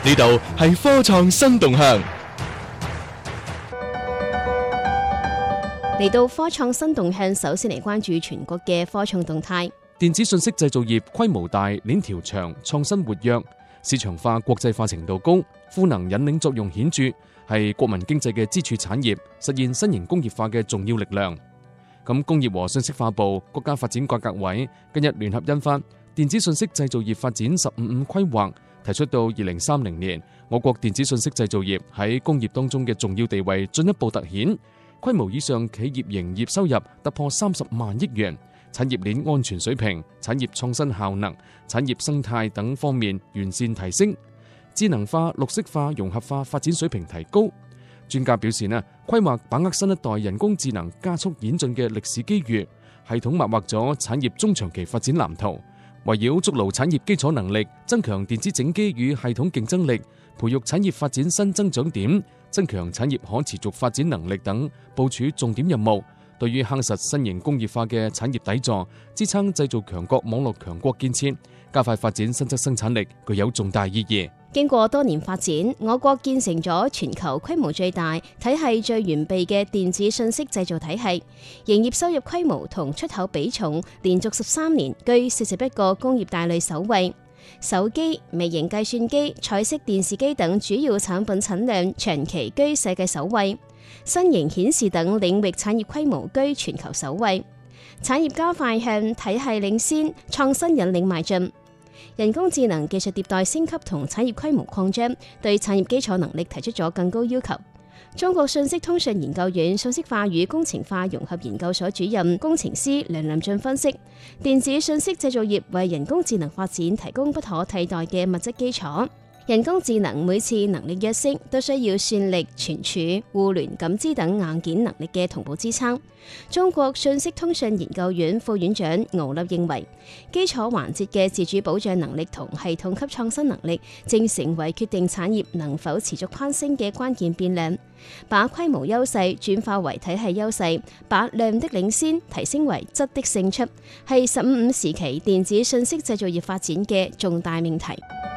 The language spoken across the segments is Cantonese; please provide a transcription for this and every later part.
呢度係科創新動向。 嚟到科創新動向，首先嚟關注全國嘅科創動態。 電子信息製造業規模大、鏈條長、創新活躍、市場化、國際化程度高，賦能引領作用顯著，係國民經濟嘅支柱產業，實現新型工業化嘅重要力量。咁工業和信息化部、國家發展改革委近日聯合印發《電子信息製造業發展15+5規劃》，提出到2030年，我國電子信息製造業喺工業當中嘅重要地位進一步凸顯，規模以上企業營業收入突破30萬億元，產業鏈安全水平、產業創新效能、產業生態等方面完善提升，智能化、綠色化、融合化發展水平提高。專家表示規劃把握新一代人工智能加速演進嘅歷史機遇，系統擘劃咗產業中長期發展藍圖，圍繞築牢產業基礎能力，增強電子整機與系統競爭力，培育產業發展新增長點，增強產業可持續發展能力等部署重點任務，對於夯實新型工業化嘅產業底座，支撐製造強國、網絡強國建設，加快發展新質生產力，具有重大意義。 經過多年發展，我國建成咗全球規模最大、體系最完備嘅電子信息製造體系，營業收入規模同出口比重連續13年居41個工業大類首位。手機、微型計算機、彩色電視機等主要產品產量長期居世界首位，新型顯示等領域產業規模居全球首位。產業加快向體系領先、創新引領邁進。人工智能技術迭代升級同產業規模擴張，對產業基礎能力提出咗更高要求。中國信息通訊研究院信息化與工程化融合研究所主任工程師梁林俊分析，電子信息製造業為人工智能發展提供不可替代嘅物質基礎。人工智能每次能力躍升，都需要算力、存儲、互聯、感知等硬件能力嘅同步支撐。中國信息通訊研究院副院長敖立認為，基礎環節嘅自主保障能力同系統級創新能力，正成為決定產業能否持續攀升嘅關鍵變量。把規模優勢轉化為體系優勢，把量的領先提升為質的勝出，係15+5時期電子信息製造業發展嘅重大命題。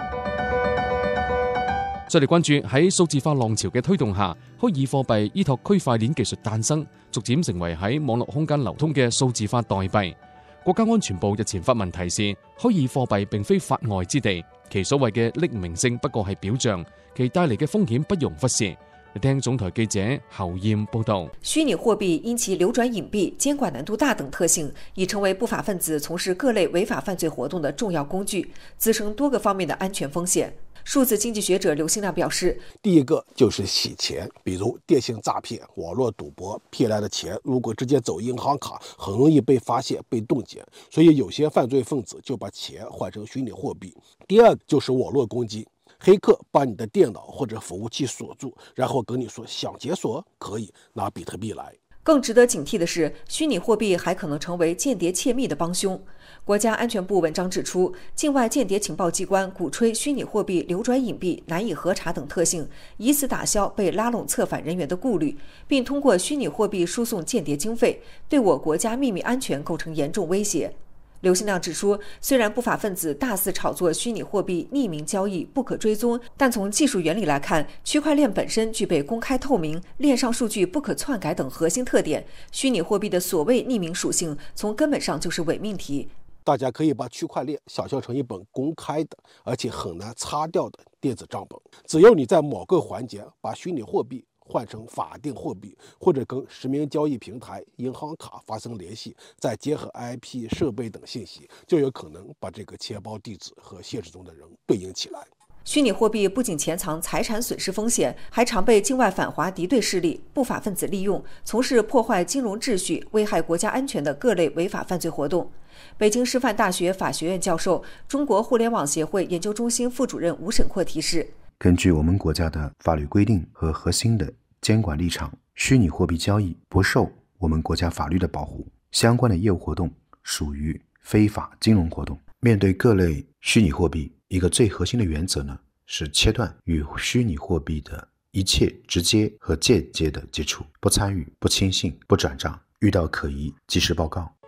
再嚟關注喺數字化浪潮嘅推動下，虛擬貨幣依託區塊鏈技術誕生，逐漸成為喺網絡空間流通嘅數字化代幣。國家安全部日前發文提示，虛擬貨幣並非法外之地，其所謂嘅匿名性不過係表象，其帶嚟嘅風險不容忽視。聽總台記者侯艷報道。 虛擬貨幣因其流轉隱蔽、監管難度大等特性，已成為不法分子從事各類違法犯罪活動的重要工具，滋生多個方面的安全風險。數字經濟學者劉新亮表示， 第一個就是洗錢，比如電信詐騙、網絡賭博騙來的錢，如果直接走銀行卡，很容易被發現、被凍結，所以有些犯罪分子就把錢換成虛擬貨幣。第二就是網絡攻擊，黑客把你的電腦或者服務器鎖住，然後跟你說想解鎖可以拿比特幣來。 更值得警惕的是，虛擬貨幣還可能成為間諜竊密的幫兇。國家安全部文章指出，境外間諜情報機關鼓吹虛擬貨幣流轉隱蔽、難以核查等特性，以此打消被拉攏策反人員的顧慮，並通過虛擬貨幣輸送間諜經費，對我國家秘密安全構成嚴重威脅。劉新亮指出，雖然不法分子大肆炒作虛擬貨幣匿名交易不可追蹤，但從技術原理來看，區塊鏈本身具備公開透明、鏈上數據不可篡改等核心特點。虛擬貨幣的所謂匿名屬性，從根本上就是偽命題。 大家可以把區塊鏈想象成一本公開的，而且很難擦掉的電子賬本。只要你在某個環節把虛擬貨幣換成法定貨幣，或者跟實名交易平台、銀行卡發生聯繫，再結合 IP 設備等信息，就有可能把這個錢包地址和現實中的人對應起來。 虛擬貨幣不僅潛藏財產損失風險，還常被境外反華敵對勢力、不法分子利用，從事破壞金融秩序、危害國家安全的各類違法犯罪活動。北京師範大學法學院教授、中國互聯網協會研究中心副主任吳沈闊提示， 根據我們國家的法律規定和核心的監管立場，虛擬貨幣交易不受我們國家法律的保護，相關的業務活動屬於非法金融活動。面對各類虛擬貨幣，一個最核心的原則呢，是切斷與虛擬貨幣的一切直接和間接的接觸，不參與、不輕信、不轉賬，遇到可疑及時報告。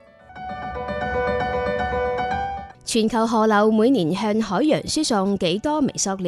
全球河流每年向海洋輸送幾多微塑料？